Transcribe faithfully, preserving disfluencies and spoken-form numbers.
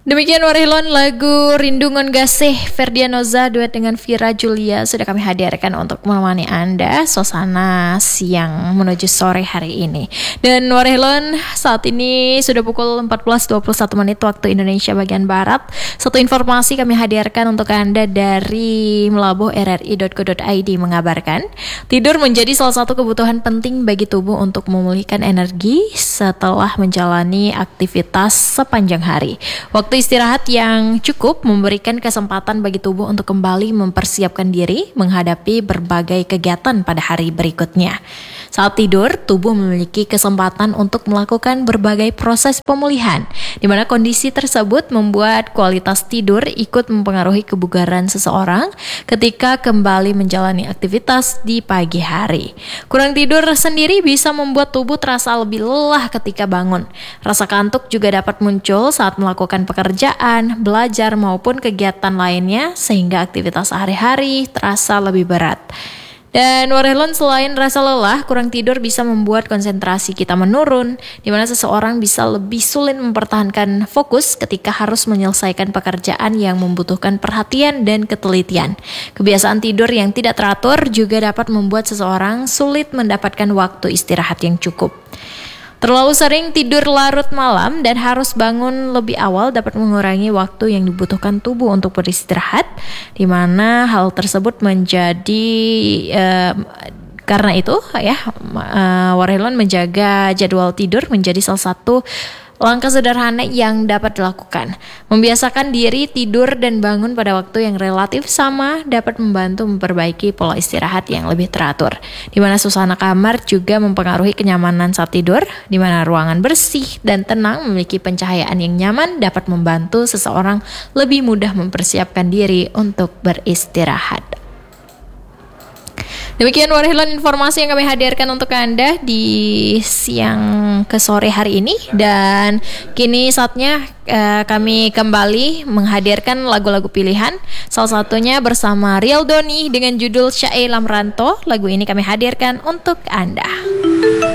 Demikian Warhelon lagu Rindungan Gasih Ferdianoza duet dengan Vira Julia sudah kami hadirkan untuk menemani Anda suasana siang menuju sore hari ini. Dan Warhelon saat ini sudah pukul empat belas dua puluh satu menit waktu Indonesia bagian Barat. Satu informasi kami hadirkan untuk Anda dari melabuh r r i dot co dot i d mengabarkan tidur menjadi salah satu kebutuhan penting bagi tubuh untuk memulihkan energi setelah menjalani aktivitas sepanjang hari. Waktu istirahat yang cukup memberikan kesempatan bagi tubuh untuk kembali mempersiapkan diri menghadapi berbagai kegiatan pada hari berikutnya. Saat tidur, tubuh memiliki kesempatan untuk melakukan berbagai proses pemulihan, di mana kondisi tersebut membuat kualitas tidur ikut mempengaruhi kebugaran seseorang ketika kembali menjalani aktivitas di pagi hari. Kurang tidur sendiri bisa membuat tubuh terasa lebih lelah ketika bangun. Rasa kantuk juga dapat muncul saat melakukan pekerjaan, belajar maupun kegiatan lainnya sehingga aktivitas sehari-hari terasa lebih berat. Dan Warhelon, selain rasa lelah, kurang tidur bisa membuat konsentrasi kita menurun, di mana seseorang bisa lebih sulit mempertahankan fokus ketika harus menyelesaikan pekerjaan yang membutuhkan perhatian dan ketelitian. Kebiasaan tidur yang tidak teratur juga dapat membuat seseorang sulit mendapatkan waktu istirahat yang cukup. Terlalu sering tidur larut malam dan harus bangun lebih awal dapat mengurangi waktu yang dibutuhkan tubuh untuk beristirahat, di mana hal tersebut menjadi uh, karena itu ya uh, Warhelon menjaga jadwal tidur menjadi salah satu langkah sederhana yang dapat dilakukan. Membiasakan diri tidur dan bangun pada waktu yang relatif sama dapat membantu memperbaiki pola istirahat yang lebih teratur. Di mana suasana kamar juga mempengaruhi kenyamanan saat tidur, di mana ruangan bersih dan tenang memiliki pencahayaan yang nyaman dapat membantu seseorang lebih mudah mempersiapkan diri untuk beristirahat. Demikian Warhelon informasi yang kami hadirkan untuk Anda di siang ke sore hari ini. Dan kini saatnya uh, kami kembali menghadirkan lagu-lagu pilihan. Salah satunya bersama Riel Doni dengan judul Syae Lamranto. Lagu ini kami hadirkan untuk Anda.